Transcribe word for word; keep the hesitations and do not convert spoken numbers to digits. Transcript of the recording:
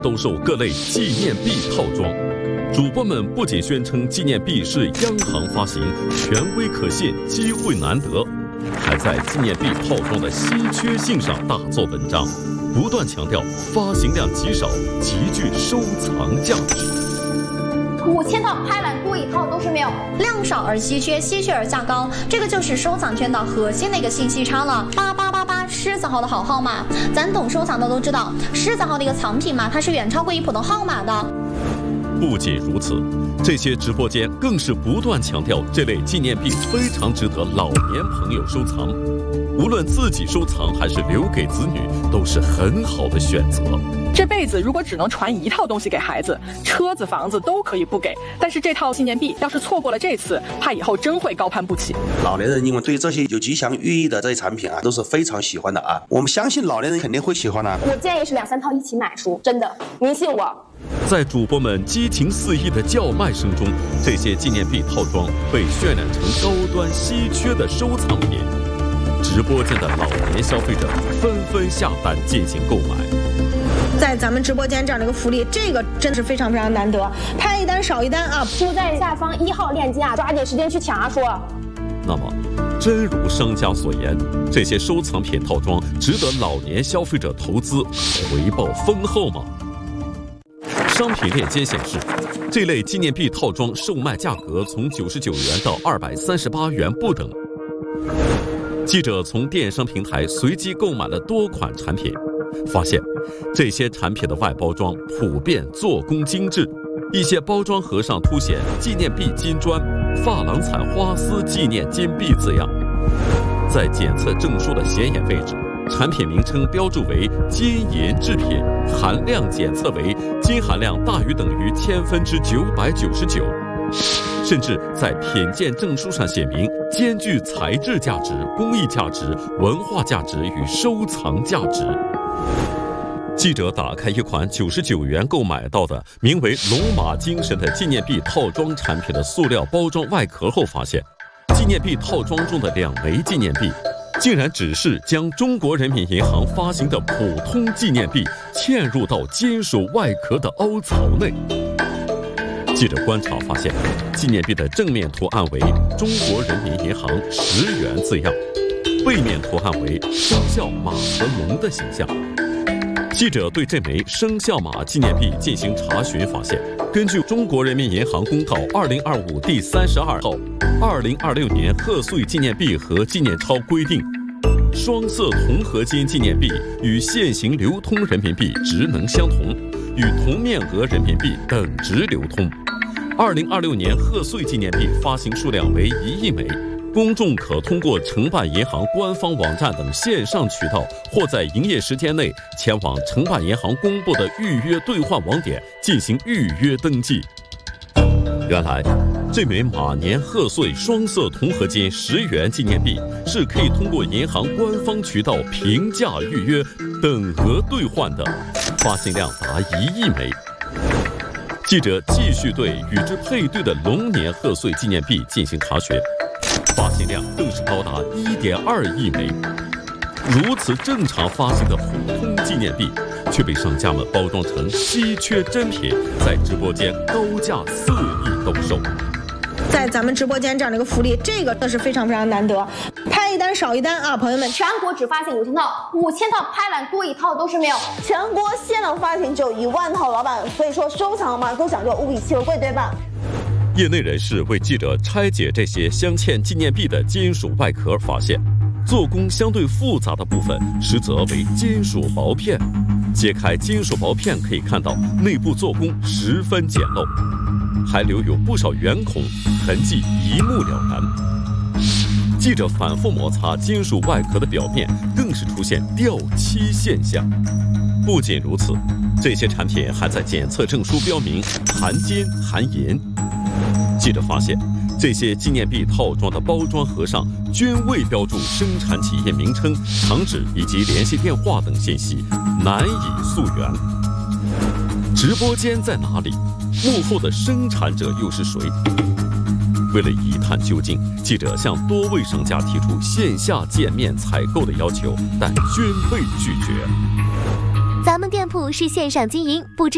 兜售各类纪念币套装。主播们不仅宣称纪念币是央行发行，权威可信，机会难得，还在纪念币套装的稀缺性上大做文章，不断强调发行量极少，极具收藏价值。 五千套拍烂多一套都是没有， 量少而稀缺，稀缺而价高，这个就是收藏圈的核心的一个信息差了。八八八八狮子号的好号码，咱懂收藏的都知道，狮子号的一个藏品嘛，它是远超过于普通号码的。 不仅如此，这些直播间更是不断强调这类纪念币非常值得老年朋友收藏，无论自己收藏还是留给子女，都是很好的选择。 这辈子如果只能传一套东西给孩子，车子房子都可以不给，但是这套纪念币要是错过了这次，怕以后真会高攀不起。 老年人因为对这些有吉祥寓意的这些产品啊，都是非常喜欢的啊。我们相信老年人肯定会喜欢的、啊。 我建议是两三套一起买书，真的，您信我。 在主播们激情四溢的叫卖声中，这些纪念币套装被渲染成高端稀缺的收藏品。直播间的老年消费者纷纷下单进行购买。 在咱们直播间这样的一个福利，这个真是非常非常难得，拍一单少一单啊！ 就在下方一号链接啊，抓紧时间去抢啊！说。 那么，真如商家所言，这些收藏品套装值得老年消费者投资，回报丰厚吗？商品链接显示，这类纪念币套装售卖价格从九十九元到二百三十八元不等。记者从电商平台随机购买了多款产品，发现这些产品的外包装普遍做工精致，一些包装盒上凸显纪念币金砖、珐琅彩花丝纪念金币字样，在检测证书的显眼位置，产品名称标注为金银制品，含量检测为金含量大于等于千分之九百九十九，甚至在品鉴证书上写明兼具材质价值、工艺价值、文化价值与收藏价值。记者打开一款九十九元购买到的名为“龙马精神”的纪念币套装产品的塑料包装外壳后，发现纪念币套装中的两枚纪念币竟然只是将中国人民银行发行的普通纪念币嵌入到金属外壳的凹槽内。记者观察发现，纪念币的正面图案为中国人民银行十元字样，背面图案为生肖马和龙的形象。记者对这枚生肖马纪念币进行查询，发现根据中国人民银行公告二零二五第三十二号二零二六年贺岁纪念币和纪念钞规定，双色铜合金纪念币与现行流通人民币值能相同，与同面额人民币等值流通。二零二六年贺岁纪念币发行数量为一亿枚，公众可通过承办银行官方网站等线上渠道，或在营业时间内前往承办银行公布的预约兑换网点进行预约登记。原来，这枚马年贺岁双色铜合金十元纪念币是可以通过银行官方渠道平价预约等额兑换的，发行量达一亿枚。记者继续对与之配对的龙年贺岁纪念币进行查询，发行量更是高达 一点二亿枚。如此正常发行的普通纪念币，却被商家们包装成稀缺珍品，在直播间高价肆意兜售。 在咱们直播间这样的一个福利，这个真是非常非常难得，拍一单少一单啊，朋友们！ 全国只发行五千套，五千套拍烂多一套都是没有， 全国限量发行只有一万套，老板，所以说收藏嘛都讲究物比其贵，对吧？ 业内人士为记者拆解这些镶嵌纪念币的金属外壳，发现做工相对复杂的部分实则为金属薄片。揭开金属薄片，可以看到内部做工十分简陋，还留有不少圆孔，痕迹一目了然。记者反复摩擦金属外壳的表面，更是出现掉漆现象。不仅如此，这些产品还在检测证书标明含金含银。记者发现，这些纪念币套装的包装盒上均未标注生产企业名称、厂址以及联系电话等信息，难以溯源。直播间在哪里？幕后的生产者又是谁？为了一探究竟，记者向多位商家提出线下见面采购的要求，但均被拒绝。 咱们店铺是线上经营，不知